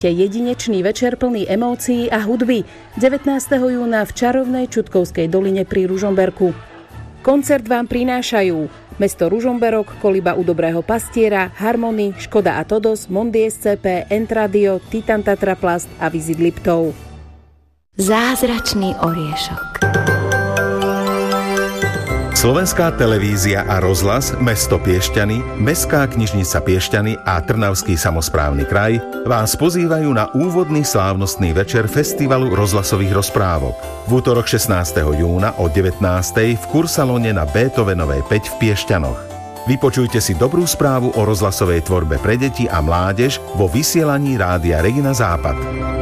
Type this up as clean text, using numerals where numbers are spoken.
Jedinečný večer plný emócií a hudby 19. júna v čarovnej Čutkovskej doline pri Ružomberku. Koncert vám prinášajú mesto Ružomberok, Koliba u Dobrého pastiera, Harmony, Škoda a Todos, Mondi SCP, Entradio, Titan Tatraplast a Visit Liptov. Zázračný oriešok. Slovenská televízia a rozhlas, mesto Piešťany, Mestská knižnica Piešťany a Trnavský samosprávny kraj vás pozývajú na úvodný slávnostný večer festivalu rozhlasových rozprávok. V útorok 16. júna o 19. v Kursalone na Beethovenovej 5 v Piešťanoch. Vypočujte si dobrú správu o rozhlasovej tvorbe pre deti a mládež vo vysielaní Rádia Regina Západ.